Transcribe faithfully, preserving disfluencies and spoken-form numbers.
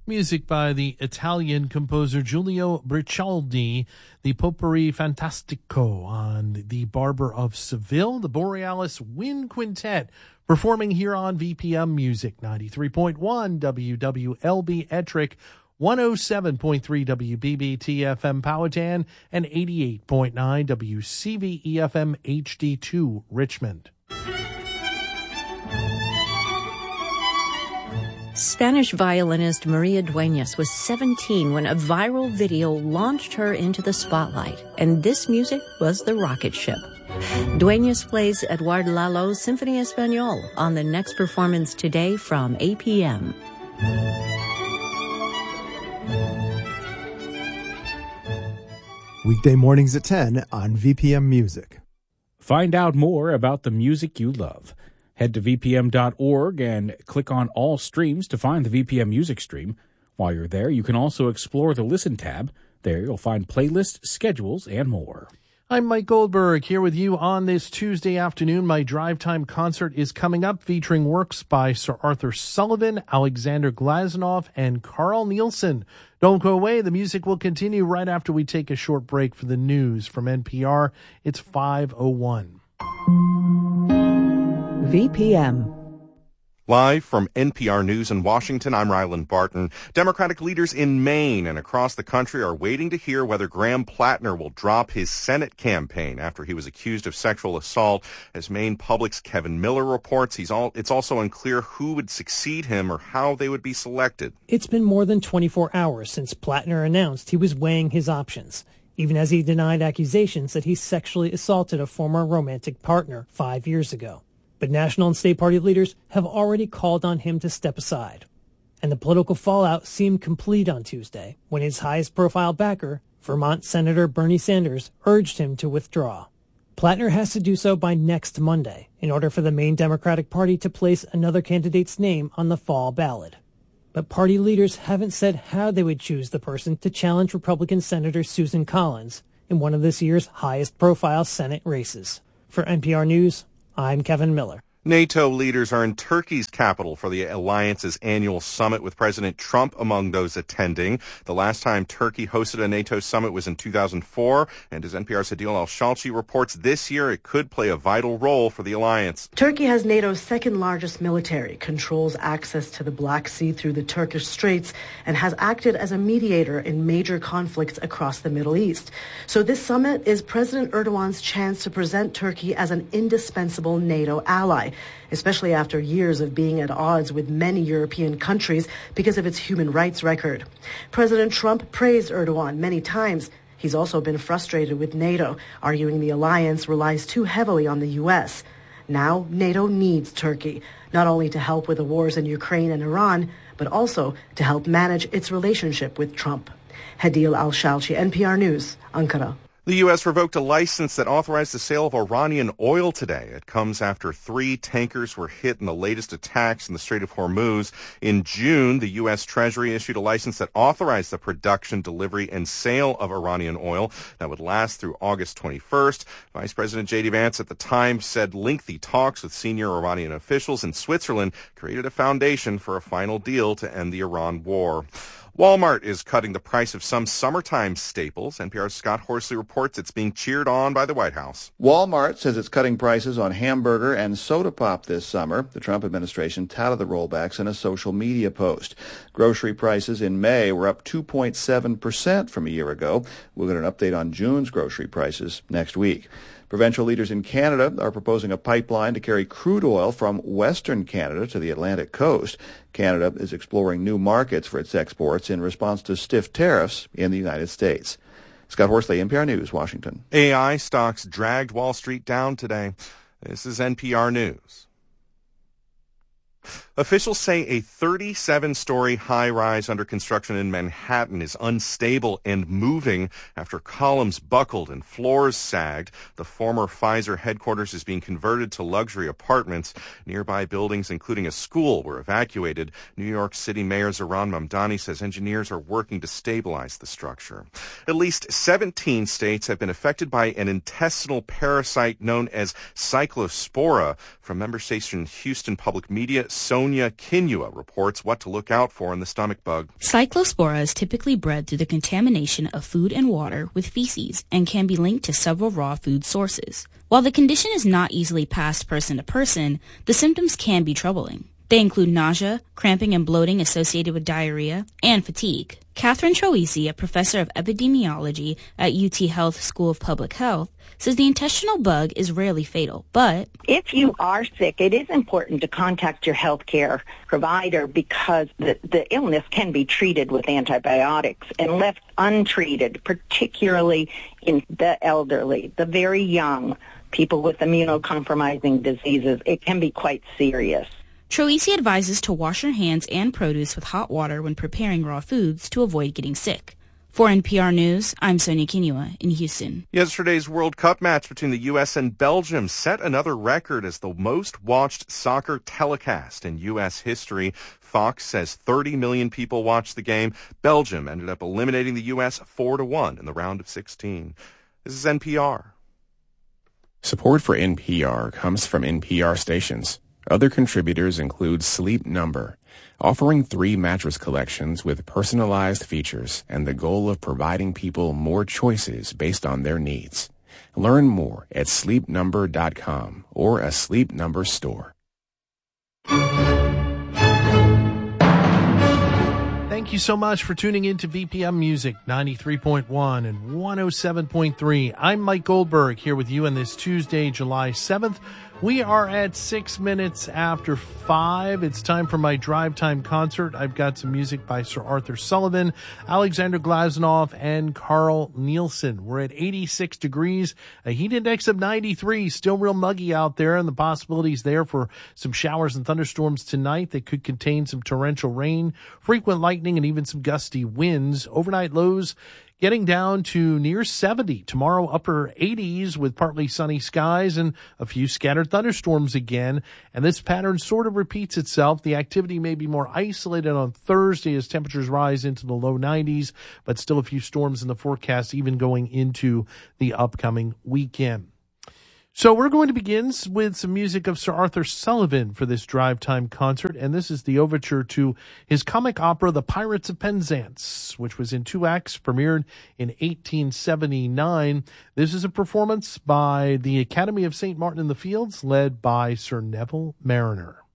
Music by the Italian composer Giulio Briccialdi, the Potpourri Fantastico on The Barber of Seville, the Borealis Wind Quintet, performing here on V P M Music, ninety-three point one W W L B Ettrick, one oh seven point three W B B T F M Powhatan, and eighty-eight point nine W C V E F M H D two Richmond. Spanish violinist Maria Dueñas was seventeen when a viral video launched her into the spotlight, and this music was the rocket ship. Dueñas plays Eduardo Lalo's Symphony Español on the next performance today from eight p.m. Weekday mornings at ten on V P M Music. Find out more about the music you love. Head to V P M dot org and click on All Streams to find the V P M Music stream. While you're there, you can also explore the Listen tab. There you'll find playlists, schedules, and more. I'm Mike Goldberg here with you on this Tuesday afternoon. My Drive Time concert is coming up, featuring works by Sir Arthur Sullivan, Alexander Glazunov, and Carl Nielsen. Don't go away. The music will continue right after we take a short break for the news from N P R. It's five oh one. V P M. Live from N P R News in Washington, I'm Ryland Barton. Democratic leaders in Maine and across the country are waiting to hear whether Graham Plattner will drop his Senate campaign after he was accused of sexual assault. As Maine Public's Kevin Miller reports, he's all, it's also unclear who would succeed him or how they would be selected. It's been more than twenty-four hours since Plattner announced he was weighing his options, even as he denied accusations that he sexually assaulted a former romantic partner five years ago. But national and state party leaders have already called on him to step aside. And the political fallout seemed complete on Tuesday when his highest profile backer, Vermont Senator Bernie Sanders, urged him to withdraw. Plattner has to do so by next Monday in order for the Maine Democratic Party to place another candidate's name on the fall ballot. But party leaders haven't said how they would choose the person to challenge Republican Senator Susan Collins in one of this year's highest profile Senate races. For N P R News, I'm Kevin Miller. NATO leaders are in Turkey's capital for the alliance's annual summit, with President Trump among those attending. The last time Turkey hosted a NATO summit was in two thousand four, and as N P R's Adil Al-Shalchi reports, this year it could play a vital role for the alliance. Turkey has NATO's second largest military, controls access to the Black Sea through the Turkish Straits, and has acted as a mediator in major conflicts across the Middle East. So this summit is President Erdogan's chance to present Turkey as an indispensable NATO ally, especially after years of being at odds with many European countries because of its human rights record. President Trump praised Erdogan many times. He's also been frustrated with NATO, arguing the alliance relies too heavily on the U S. Now, NATO needs Turkey, not only to help with the wars in Ukraine and Iran, but also to help manage its relationship with Trump. Hadil Al-Shalchi, N P R News, Ankara. The U S revoked a license that authorized the sale of Iranian oil today. It comes after three tankers were hit in the latest attacks in the Strait of Hormuz. In June, the U S Treasury issued a license that authorized the production, delivery, and sale of Iranian oil that would last through August twenty-first. Vice President J D Vance at the time said lengthy talks with senior Iranian officials in Switzerland created a foundation for a final deal to end the Iran war. Walmart is cutting the price of some summertime staples. N P R's Scott Horsley reports it's being cheered on by the White House. Walmart says it's cutting prices on hamburger and soda pop this summer. The Trump administration touted the rollbacks in a social media post. Grocery prices in May were up two point seven percent from a year ago. We'll get an update on June's grocery prices next week. Provincial leaders in Canada are proposing a pipeline to carry crude oil from Western Canada to the Atlantic coast. Canada is exploring new markets for its exports in response to stiff tariffs in the United States. Scott Horsley, N P R News, Washington. A I stocks dragged Wall Street down today. This is N P R News. Officials say a thirty-seven-story high-rise under construction in Manhattan is unstable and moving after columns buckled and floors sagged. The former Pfizer headquarters is being converted to luxury apartments. Nearby buildings, including a school, were evacuated. New York City Mayor Zohran Mamdani says engineers are working to stabilize the structure. At least seventeen states have been affected by an intestinal parasite known as Cyclospora. From member station Houston Public Media, Sony Sonia Kinua reports what to look out for in the stomach bug. Cyclospora is typically bred through the contamination of food and water with feces and can be linked to several raw food sources. While the condition is not easily passed person to person, the symptoms can be troubling. They include nausea, cramping and bloating associated with diarrhea, and fatigue. Catherine Troisi, a professor of epidemiology at U T Health School of Public Health, says the intestinal bug is rarely fatal, but if you are sick, it is important to contact your healthcare provider because the, the illness can be treated with antibiotics, and left untreated, particularly in the elderly, the very young, people with immunocompromising diseases, it can be quite serious. Troisi advises to wash your hands and produce with hot water when preparing raw foods to avoid getting sick. For N P R News, I'm Sonia Kinua in Houston. Yesterday's World Cup match between the U S and Belgium set another record as the most watched soccer telecast in U S history. Fox says thirty million people watched the game. Belgium ended up eliminating the U S four to one in the round of sixteen. This is N P R. Support for N P R comes from N P R stations. Other contributors include Sleep Number, offering three mattress collections with personalized features and the goal of providing people more choices based on their needs. Learn more at sleep number dot com or a Sleep Number store. Thank you so much for tuning in to V P M Music ninety-three point one and one oh seven point three. I'm Mike Goldberg here with you on this Tuesday, July seventh. We are at six minutes after five. It's time for my drive time concert. I've got some music by Sir Arthur Sullivan, Alexander Glazunov, and Carl Nielsen. We're at eighty-six degrees, a heat index of ninety-three, still real muggy out there, and the possibilities there for some showers and thunderstorms tonight that could contain some torrential rain, frequent lightning, and even some gusty winds. Overnight lows getting down to near seventy. Tomorrow, upper eighties with partly sunny skies and a few scattered thunderstorms again. And this pattern sort of repeats itself. The activity may be more isolated on Thursday as temperatures rise into the low nineties, but still a few storms in the forecast even going into the upcoming weekend. So we're going to begin with some music of Sir Arthur Sullivan for this drive time concert, and this is the overture to his comic opera The Pirates of Penzance, which was in two acts, premiered in eighteen seventy-nine. This is a performance by the Academy of Saint Martin in the Fields, led by Sir Neville Marriner.